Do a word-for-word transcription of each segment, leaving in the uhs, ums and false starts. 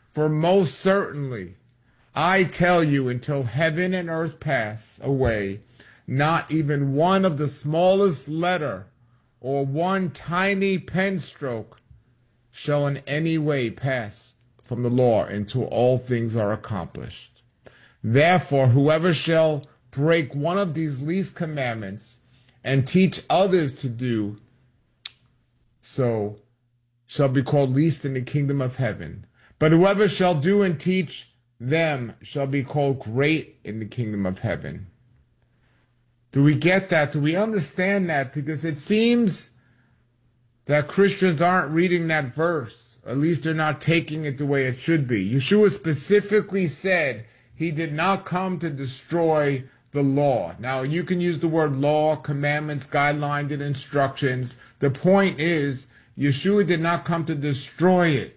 For most certainly, I tell you, until heaven and earth pass away, not even one of the smallest letter or one tiny pen stroke shall in any way pass from the law until all things are accomplished. Therefore, whoever shall break one of these least commandments and teach others to do so shall be called least in the kingdom of heaven. But whoever shall do and teach them shall be called great in the kingdom of heaven. Do we get that? Do we understand that? Because it seems that Christians aren't reading that verse. Or at least they're not taking it the way it should be. Yeshua specifically said he did not come to destroy the law. Now, you can use the word law, commandments, guidelines, and instructions. The point is, Yeshua did not come to destroy it.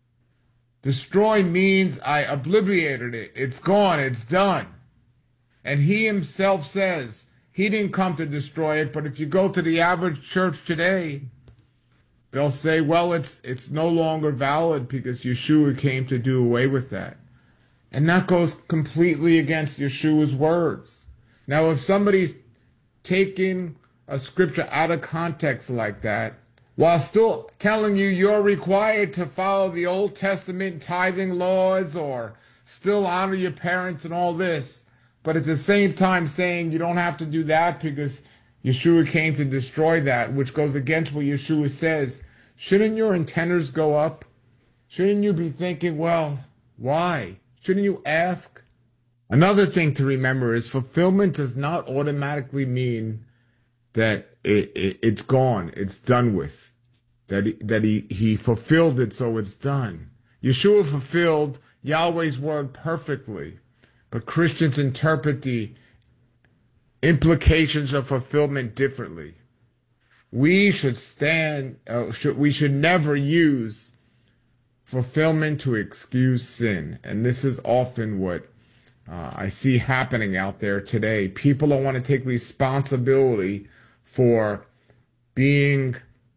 Destroy means I obliterated it. It's gone. It's done. And he himself says he didn't come to destroy it. But if you go to the average church today, they'll say, well, it's it's no longer valid because Yeshua came to do away with that. And that goes completely against Yeshua's words. Now, if somebody's taking a scripture out of context like that, while still telling you you're required to follow the Old Testament tithing laws or still honor your parents and all this, but at the same time saying you don't have to do that because Yeshua came to destroy that, which goes against what Yeshua says, shouldn't your antennas go up? Shouldn't you be thinking, well, why? Shouldn't you ask? Another thing to remember is fulfillment does not automatically mean that it, it, it's gone, it's done with, that, he, that he, he fulfilled it so it's done. Yeshua fulfilled Yahweh's word perfectly, but Christians interpret the implications of fulfillment differently. We should stand, uh, should, we should never use fulfillment to excuse sin. And this is often what uh, I see happening out there today. People don't want to take responsibility for being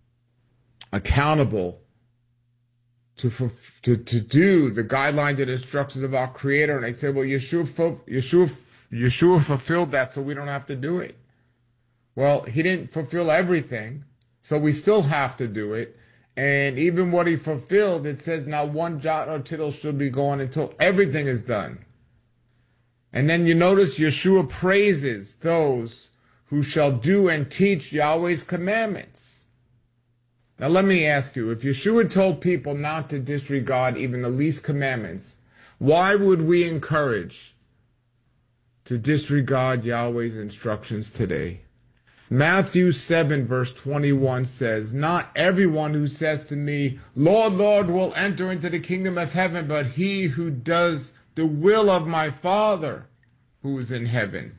accountable to, to, to do the guidelines and instructions of our Creator. And they say, well, Yeshua, Yeshua, Yeshua fulfilled that, so we don't have to do it. Well, he didn't fulfill everything, so we still have to do it. And even what he fulfilled, it says not one jot or tittle should be gone until everything is done. And then you notice Yeshua praises those who shall do and teach Yahweh's commandments. Now let me ask you, if Yeshua told people not to disregard even the least commandments, why would we encourage to disregard Yahweh's instructions today? Matthew seven verse twenty-one says, not everyone who says to me, Lord, Lord, will enter into the kingdom of heaven, but he who does the will of my Father who is in heaven.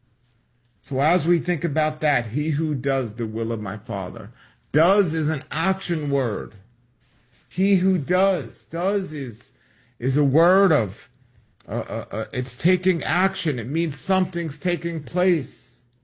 So as we think about that, he who does the will of my Father. Does is an action word. He who does. Does is, is a word of, uh, uh, uh, it's taking action. It means something's taking place.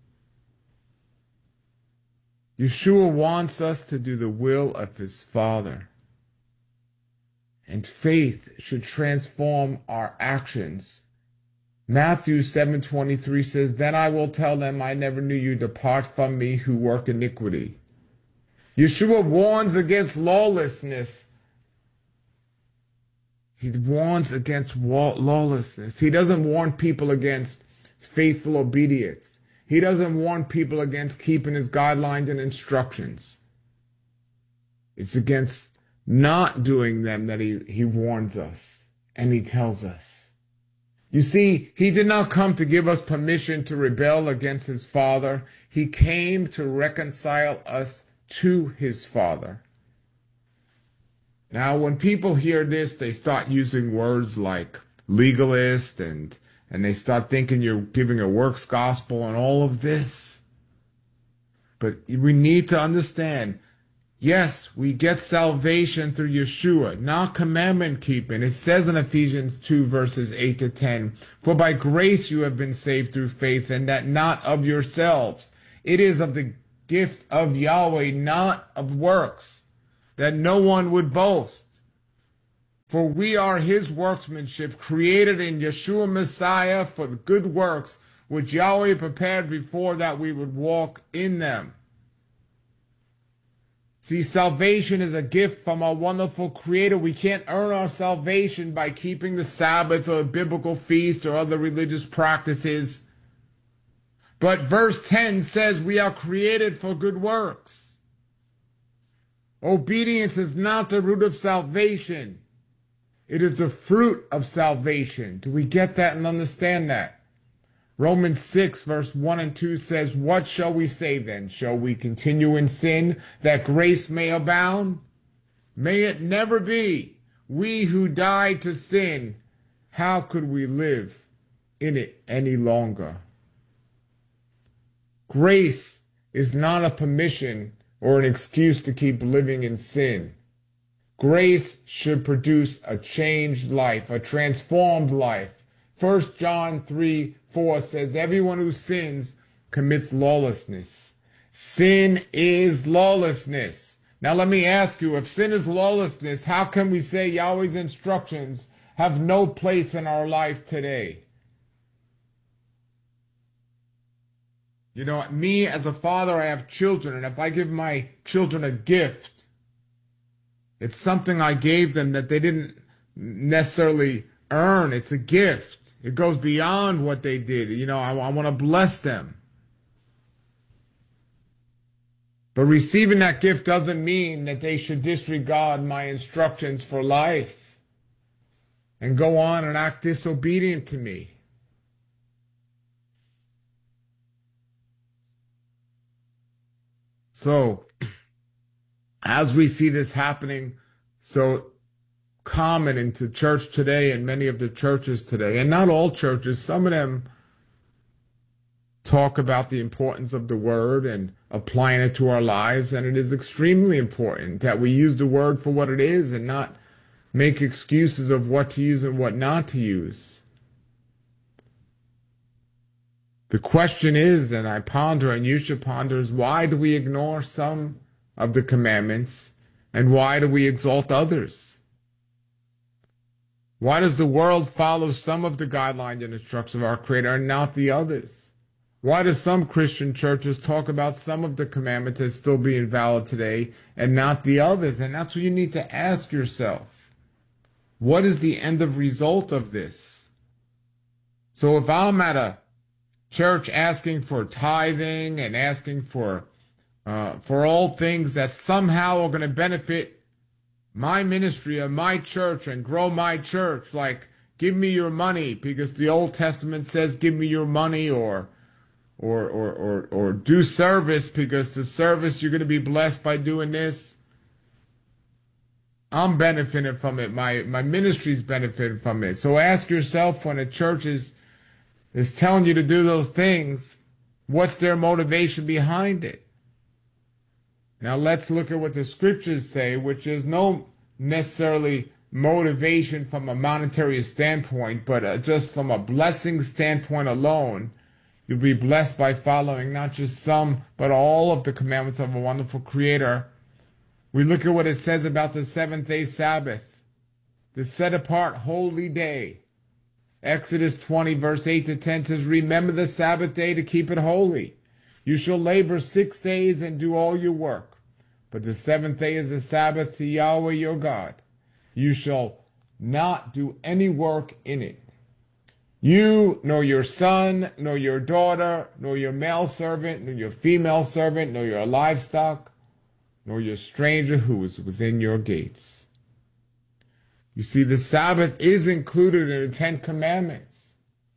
Yeshua wants us to do the will of his Father. And faith should transform our actions. Matthew seven twenty-three says, then I will tell them, I never knew you. Depart from me who work iniquity. Yeshua warns against lawlessness. He warns against lawlessness. He doesn't warn people against faithful obedience. He doesn't warn people against keeping his guidelines and instructions. It's against not doing them that he, he warns us and he tells us. You see, he did not come to give us permission to rebel against his Father. He came to reconcile us to his Father. Now, when people hear this, they start using words like legalist and And they start thinking you're giving a works gospel and all of this. But we need to understand, yes, we get salvation through Yeshua, not commandment keeping. It says in Ephesians two, verses eight to ten, for by grace you have been saved through faith, and that not of yourselves. It is of the gift of Yahweh, not of works, that no one would boast. For we are his workmanship, created in Yeshua Messiah for the good works, which Yahweh prepared before that we would walk in them. See, salvation is a gift from our wonderful Creator. We can't earn our salvation by keeping the Sabbath or a biblical feast or other religious practices. But verse ten says we are created for good works. Obedience is not the root of salvation. It is the fruit of salvation. Do we get that and understand that? Romans six verse one and two says, what shall we say then? Shall we continue in sin that grace may abound? May it never be. We who died to sin, how could we live in it any longer? Grace is not a permission or an excuse to keep living in sin. Grace should produce a changed life, a transformed life. First John three four says, everyone who sins commits lawlessness. Sin is lawlessness. Now let me ask you, if sin is lawlessness, how can we say Yahweh's instructions have no place in our life today? You know, me as a father, I have children, and if I give my children a gift, it's something I gave them that they didn't necessarily earn. It's a gift. It goes beyond what they did. You know, I, I want to bless them. But receiving that gift doesn't mean that they should disregard my instructions for life and go on and act disobedient to me. So, as we see this happening so common into church today and many of the churches today, and not all churches, some of them talk about the importance of the word and applying it to our lives, and it is extremely important that we use the word for what it is and not make excuses of what to use and what not to use. The question is, and I ponder and you should ponder, is why do we ignore some of the commandments and why do we exalt others? Why does the world follow some of the guidelines and instructions of our Creator and not the others? Why do some Christian churches talk about some of the commandments as still being valid today and not the others? And that's what you need to ask yourself. What is the end of result of this? So if I'm at a church asking for tithing and asking for uh, for all things that somehow are going to benefit my ministry or my church and grow my church, like give me your money because the Old Testament says give me your money, or or or or, or do service because the service you're going to be blessed by doing this. I'm benefiting from it. My my ministry's benefiting from it. So ask yourself, when a church is is telling you to do those things, what's their motivation behind it? Now let's look at what the scriptures say, which is no necessarily motivation from a monetary standpoint, but uh, just from a blessing standpoint alone. You'll be blessed by following not just some, but all of the commandments of a wonderful Creator. We look at what it says about the seventh day Sabbath, the set apart holy day. Exodus twenty verse eight to ten says, remember the Sabbath day to keep it holy. You shall labor six days and do all your work. But the seventh day is the Sabbath to Yahweh your God. You shall not do any work in it. You, nor your son, nor your daughter, nor your male servant, nor your female servant, nor your livestock, nor your stranger who is within your gates. You see, the Sabbath is included in the Ten Commandments.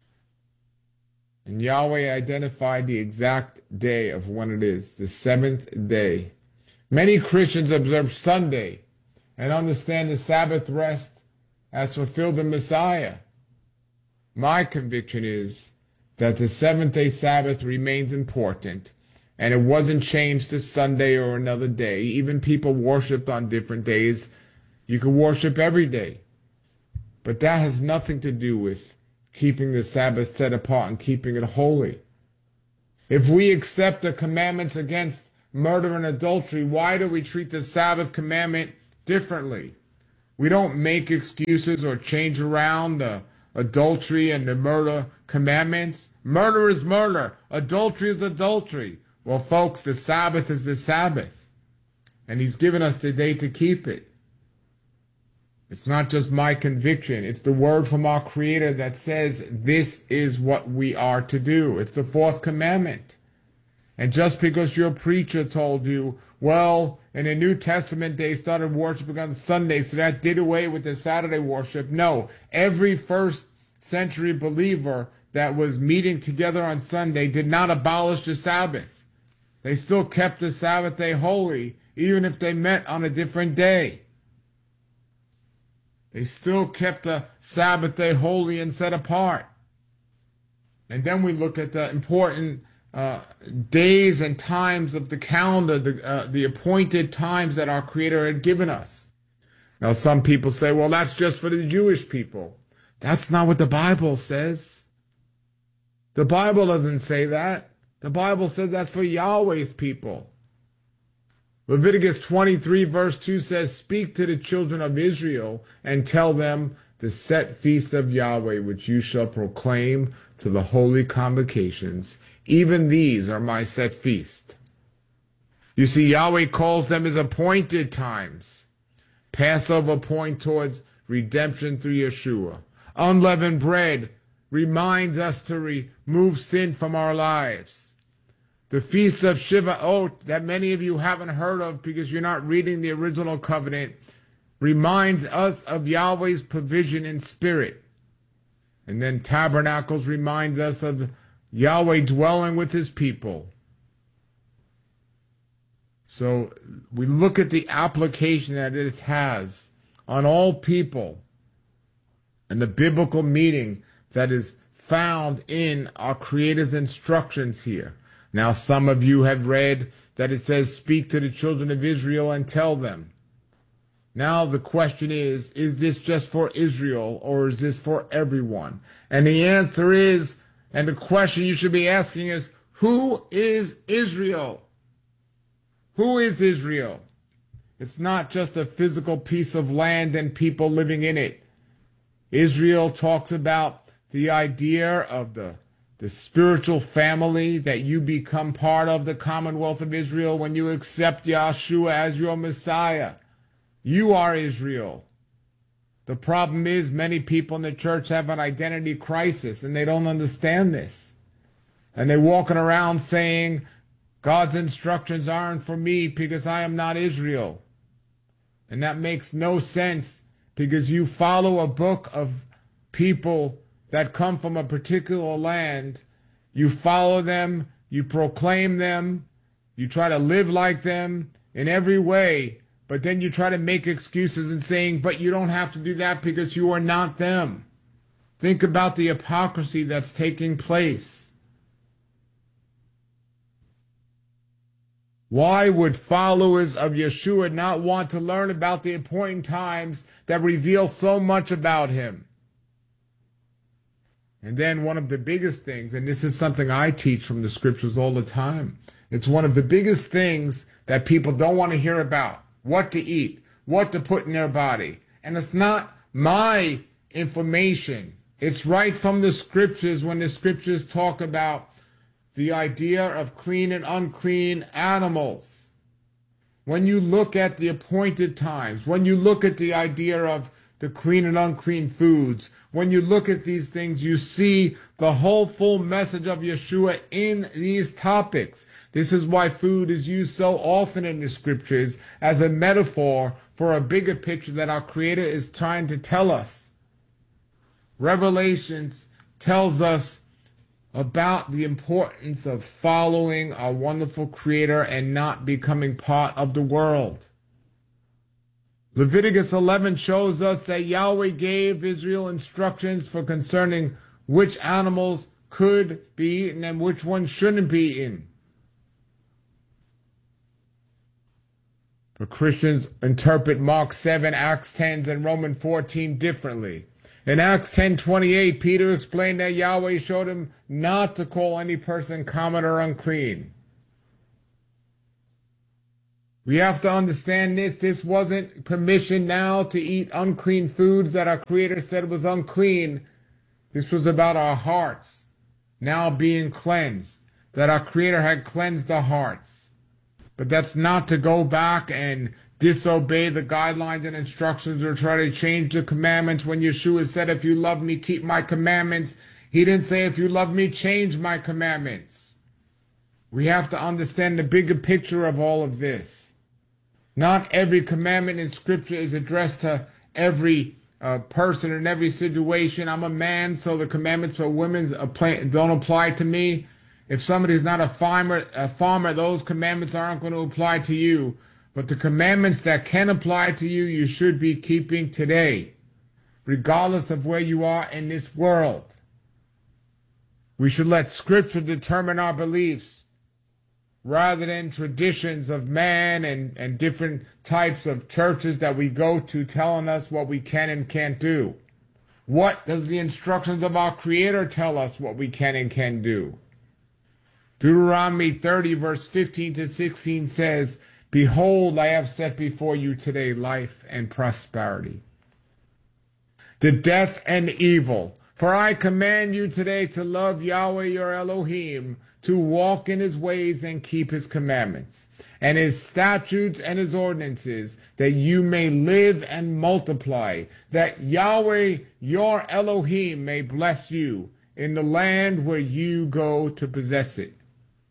And Yahweh identified the exact day of when it is, the seventh day. Many Christians observe Sunday and understand the Sabbath rest as fulfilled in Messiah. My conviction is that the seventh day Sabbath remains important, and it wasn't changed to Sunday or another day. Even people worshiped on different days. You can worship every day. But that has nothing to do with keeping the Sabbath set apart and keeping it holy. If we accept the commandments against murder and adultery, why do we treat the Sabbath commandment differently? We don't make excuses or change around the adultery and the murder commandments. Murder is murder. Adultery is adultery. Well, folks, the Sabbath is the Sabbath. And he's given us the day to keep it. It's not just my conviction. It's the word from our Creator that says this is what we are to do. It's the fourth commandment. And just because your preacher told you, well, in the New Testament they started worshiping on Sunday, so that did away with the Saturday worship. No, every first century believer that was meeting together on Sunday did not abolish the Sabbath. They still kept the Sabbath day holy, even if they met on a different day. They still kept the Sabbath day holy and set apart. And then we look at the important uh, days and times of the calendar, the, uh, the appointed times that our Creator had given us. Now, some people say, well, that's just for the Jewish people. That's not what the Bible says. The Bible doesn't say that. The Bible says that's for Yahweh's people. Leviticus twenty-three verse two says, speak to the children of Israel and tell them the set feast of Yahweh, which you shall proclaim to the holy convocations. Even these are my set feast. You see, Yahweh calls them his appointed times. Passover point towards redemption through Yeshua. Unleavened bread reminds us to remove sin from our lives. The Feast of Shivaot, that many of you haven't heard of because you're not reading the original covenant, reminds us of Yahweh's provision in spirit. And then Tabernacles reminds us of Yahweh dwelling with his people. So we look at the application that it has on all people and the biblical meaning that is found in our Creator's instructions here. Now, some of you have read that it says, speak to the children of Israel and tell them. Now, the question is, is this just for Israel or is this for everyone? And the answer is, and the question you should be asking is, who is Israel? Who is Israel? It's not just a physical piece of land and people living in it. Israel talks about the idea of the The spiritual family that you become part of, the Commonwealth of Israel, when you accept Yahshua as your Messiah. You are Israel. The problem is many people in the church have an identity crisis and they don't understand this. And they're walking around saying, God's instructions aren't for me because I am not Israel. And that makes no sense because you follow a book of people that come from a particular land, you follow them, you proclaim them, you try to live like them in every way, but then you try to make excuses and saying, but you don't have to do that because you are not them. Think about the hypocrisy that's taking place. Why would followers of Yeshua not want to learn about the appointed times that reveal so much about him? And then one of the biggest things, and this is something I teach from the scriptures all the time, it's one of the biggest things that people don't want to hear about, what to eat, what to put in their body. And it's not my information. It's right from the scriptures when the scriptures talk about the idea of clean and unclean animals. When you look at the appointed times, when you look at the idea of the clean and unclean foods, when you look at these things, you see the whole full message of Yeshua in these topics. This is why food is used so often in the scriptures as a metaphor for a bigger picture that our Creator is trying to tell us. Revelations tells us about the importance of following our wonderful Creator and not becoming part of the world. Leviticus eleven shows us that Yahweh gave Israel instructions for concerning which animals could be eaten and which ones shouldn't be eaten. But Christians interpret Mark seven, Acts ten, and Romans fourteen differently. In Acts ten twenty-eight, Peter explained that Yahweh showed him not to call any person common or unclean. We have to understand this. This wasn't permission now to eat unclean foods that our Creator said was unclean. This was about our hearts now being cleansed, that our Creator had cleansed our hearts. But that's not to go back and disobey the guidelines and instructions or try to change the commandments when Yeshua said, if you love me, keep my commandments. He didn't say, if you love me, change my commandments. We have to understand the bigger picture of all of this. Not every commandment in Scripture is addressed to every uh, person in every situation. I'm a man, so the commandments for women don't apply to me. If somebody's not a farmer, a farmer, those commandments aren't going to apply to you. But the commandments that can apply to you, you should be keeping today, regardless of where you are in this world. We should let Scripture determine our beliefs, rather than traditions of man and, and different types of churches that we go to telling us what we can and can't do. What does the instructions of our Creator tell us what we can and can't do? Deuteronomy thirty verse fifteen to sixteen says, behold, I have set before you today life and prosperity, the death and evil. For I command you today to love Yahweh your Elohim, to walk in his ways and keep his commandments, and his statutes and his ordinances, that you may live and multiply, that Yahweh your Elohim may bless you in the land where you go to possess it.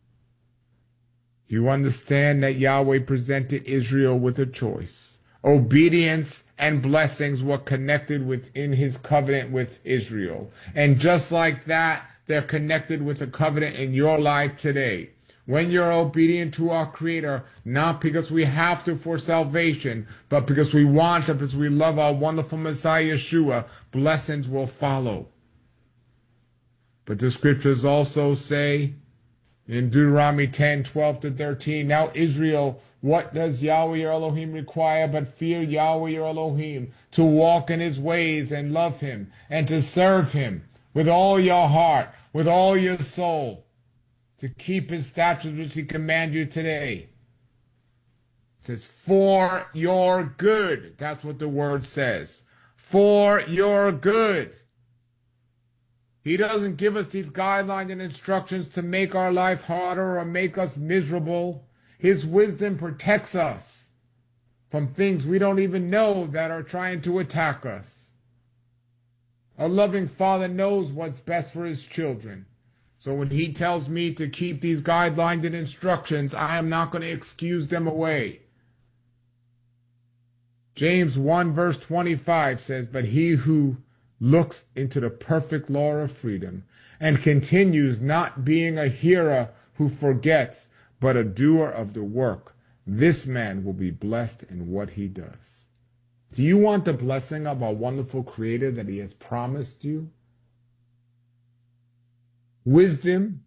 You understand that Yahweh presented Israel with a choice. Obedience and blessings were connected within his covenant with Israel. And just like that, they're connected with a covenant in your life today. When you're obedient to our Creator, not because we have to for salvation, but because we want to, because we love our wonderful Messiah Yeshua, blessings will follow. But the scriptures also say in Deuteronomy ten, twelve to thirteen, now Israel, what does Yahweh your Elohim require but fear Yahweh your Elohim, to walk in his ways and love him, and to serve him with all your heart, with all your soul, to keep his statutes which he commands you today. It says, for your good. That's what the word says. For your good. He doesn't give us these guidelines and instructions to make our life harder or make us miserable. His wisdom protects us from things we don't even know that are trying to attack us. A loving father knows what's best for his children. So when he tells me to keep these guidelines and instructions, I am not going to excuse them away. James one verse twenty-five says, but he who looks into the perfect law of freedom and continues not being a hearer who forgets, but a doer of the work, this man will be blessed in what he does. Do you want the blessing of our wonderful Creator that he has promised you? Wisdom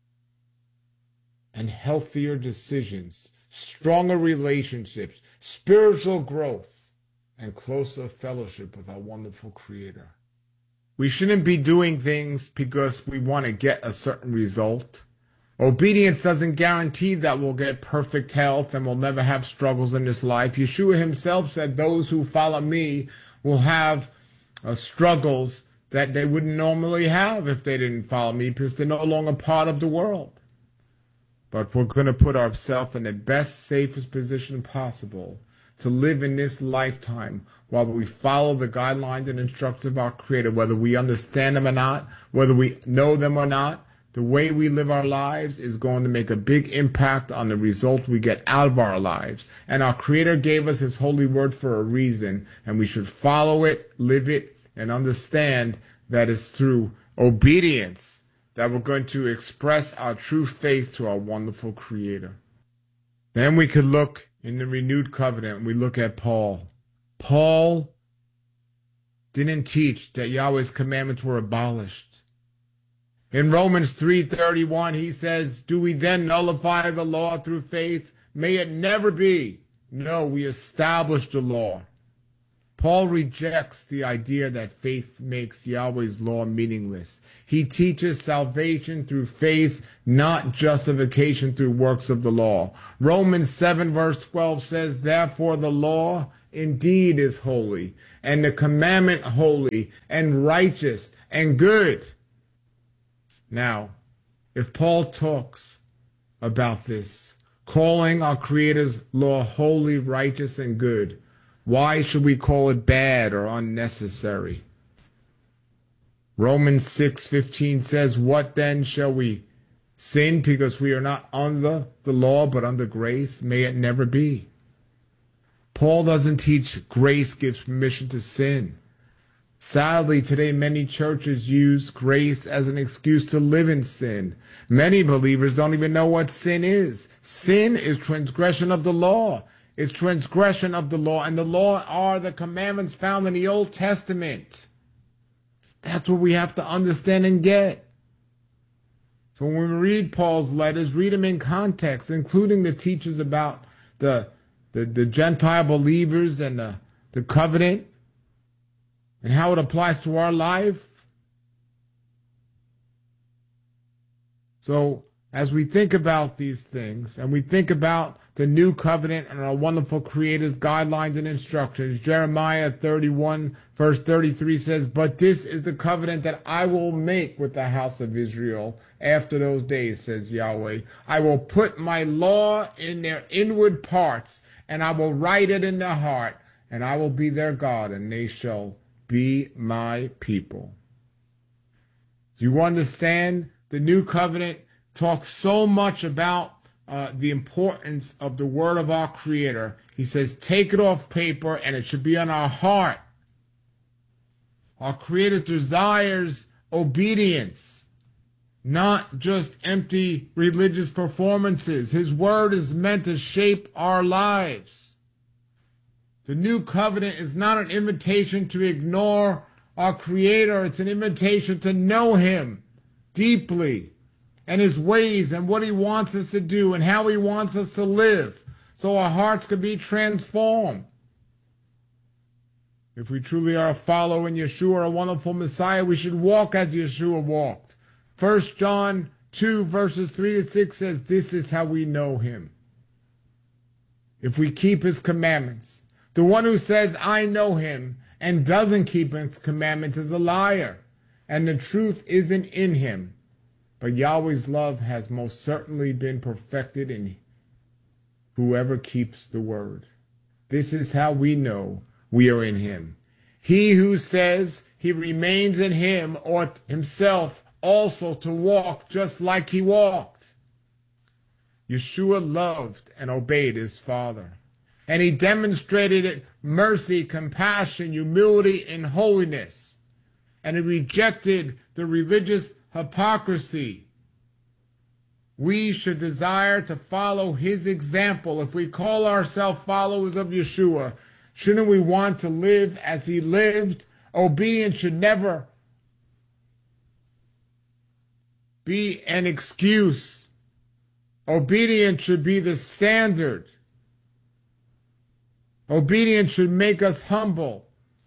and healthier decisions, stronger relationships, spiritual growth, and closer fellowship with our wonderful Creator. We shouldn't be doing things because we want to get a certain result. Obedience doesn't guarantee that we'll get perfect health and we'll never have struggles in this life. Yeshua himself said those who follow me will have uh, struggles that they wouldn't normally have if they didn't follow me, because they're no longer part of the world. But we're going to put ourselves in the best, safest position possible to live in this lifetime while we follow the guidelines and instructions of our Creator, whether we understand them or not, whether we know them or not. The way we live our lives is going to make a big impact on the result we get out of our lives. And our Creator gave us his holy word for a reason, and we should follow it, live it, and understand that it's through obedience that we're going to express our true faith to our wonderful Creator. Then we could look in the renewed covenant. We look at Paul. Paul didn't teach that Yahweh's commandments were abolished. In Romans three thirty-one, he says, do we then nullify the law through faith? May it never be. No, we establish the law. Paul rejects the idea that faith makes Yahweh's law meaningless. He teaches salvation through faith, not justification through works of the law. Romans seven verse twelve says, therefore the law indeed is holy, and the commandment holy and righteous and good. Now, if Paul talks about this, calling our Creator's law holy, righteous, and good, why should we call it bad or unnecessary? Romans six fifteen says, what then shall we sin because we are not under the law but under grace? May it never be. Paul doesn't teach grace gives permission to sin. Sadly, today many churches use grace as an excuse to live in sin. Many believers don't even know what sin is. Sin is transgression of the law. It's transgression of the law, and the law are the commandments found in the Old Testament. That's what we have to understand and get. So when we read Paul's letters, read them in context, including the teachings about the, the, the Gentile believers and the, the covenant and how it applies to our life. So as we think about these things and we think about the new covenant and our wonderful Creator's guidelines and instructions, Jeremiah thirty-one verse thirty-three says, but this is the covenant that I will make with the house of Israel after those days, says Yahweh. I will put my law in their inward parts, and I will write it in their heart, and I will be their God, and they shall be my people. Do you understand? The new covenant talks so much about uh, the importance of the word of our Creator. He says, take it off paper and it should be on our heart. Our Creator desires obedience, not just empty religious performances. His word is meant to shape our lives. The new covenant is not an invitation to ignore our Creator. It's an invitation to know Him deeply and His ways and what He wants us to do and how He wants us to live so our hearts can be transformed. If we truly are a follower in Yeshua, a wonderful Messiah, we should walk as Yeshua walked. First John two verses three to six says, this is how we know Him, if we keep His commandments. The one who says, I know Him, and doesn't keep His commandments is a liar, and the truth isn't in him. But Yahweh's love has most certainly been perfected in whoever keeps the word. This is how we know we are in Him. He who says he remains in Him ought himself also to walk just like He walked. Yeshua loved and obeyed His Father, and He demonstrated it mercy, compassion, humility, and holiness. And He rejected the religious hypocrisy. We should desire to follow His example. If we call ourselves followers of Yeshua, shouldn't we want to live as He lived? Obedience should never be an excuse. Obedience should be the standard. Obedience should make us humble,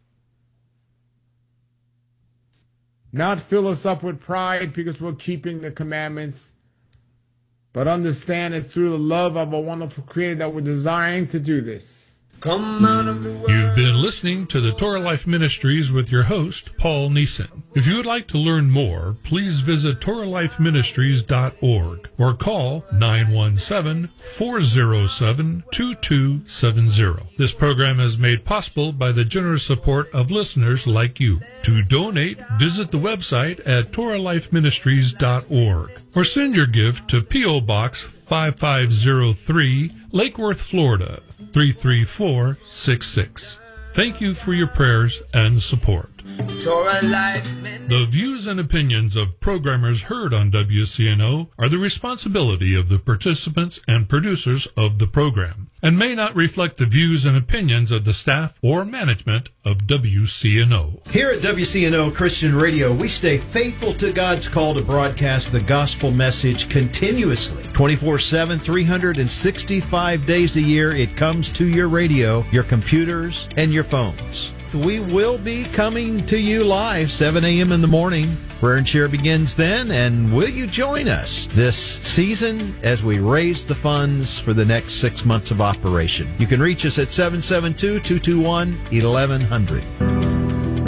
not fill us up with pride because we're keeping the commandments, but understand it's through the love of a wonderful Creator that we're desiring to do this. Come out of the world. You've been listening to the Torah Life Ministries with your host, Paul Neeson. If you would like to learn more, please visit Torah Life Ministries dot org or call nine one seven, four zero seven, two two seven zero. This program is made possible by the generous support of listeners like you. To donate, visit the website at Torah Life Ministries dot org or send your gift to P O. Box five five zero three, Lake Worth, Florida, three three four six six. Thank you for your prayers and support. The views and opinions of programmers heard on W C N O are the responsibility of the participants and producers of the program, and may not reflect the views and opinions of the staff or management of W C N O. Here at W C N O Christian Radio, we stay faithful to God's call to broadcast the gospel message continuously. twenty-four seven, three hundred sixty-five days a year, it comes to your radio, your computers, and your phones. eighth, we will be coming to you live, seven a.m. in the morning. Prayer and Share begins then, and will you join us this season as we raise the funds for the next six months of operation? You can reach us at seven seven two, two two one, one one zero zero.